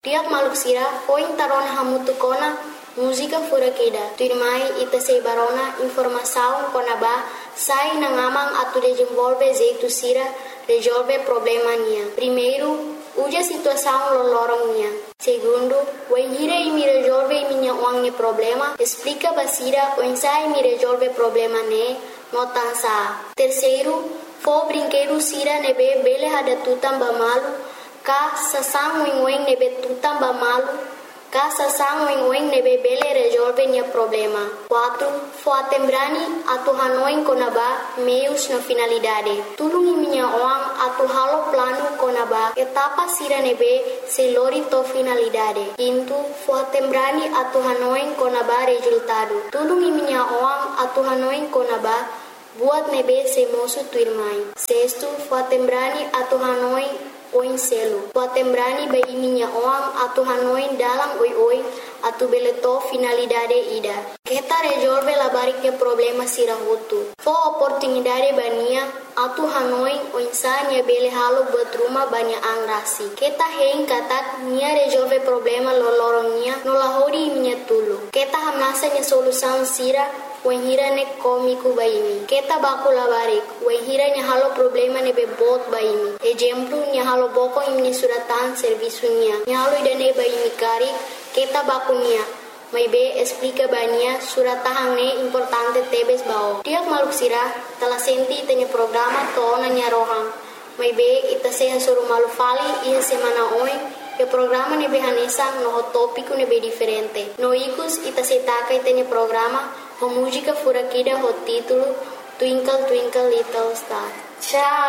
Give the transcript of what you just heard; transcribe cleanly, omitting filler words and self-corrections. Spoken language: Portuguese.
Tiak maluk sira, poin tarona hamutu kona, música fura queda. Tuirmai ita sei barona informação konaba sai na ngamang atu desenvolve jeito sira resolve problema nia. Primeiro, uja situação lolorong nia. Segundo, o hira e me resolve minha uang problema, explica basira o ensai me resolve problema ne, notansa. Terceiro, fo brinquedo sira nebe bele hada tutam bamalu, ka sasang wing nebe tutam bamalu, Casa sang wing nebe bele resolve nia problema. 4. Fo atembrani atu hanoin konaba meios na finalidade. Tulungi minha oang atu halo plano konaba etapa sira nebe selori to finalidade. 5. Fo atembrani atu hanoin konaba resultado. Tulungi minha oang atu hanoin konaba buat nebe se mosu tuirmai. 6. Fo atembrani atu hanoin oin selo. Poatembrani ba minha oang atu hanoin dalam oi atu beleto finalidade ida. Kita resolve la bariknya problema sira hutu. Fo oportunidade bania atu hanoin oinsanya bele halo buat rumah banyak angrasi. Kita hein katak nia resolve problema lolorongnya nolahori minha tulu. Kita hamnasanya solução sira Wahira ne komiku baimi. Kita baku labarik. Wahira nya halo problema ne bebot baimi. Exemplo nya halo boko imni suratan servisunya. Nya halo idane baimi kari. Kita baku nya. Mai be explica bania suratahang ne importante tebes bao. Tiak maluk sira telah senti tanya programa tona nya rohang. Mai be ita seha suru malu fali ia semana oi. O programa ne behanesa no tópico ne be diferente. No ikus ita setaka itanya programa a música fura aqui o título Twinkle Twinkle Little Star. Tchau!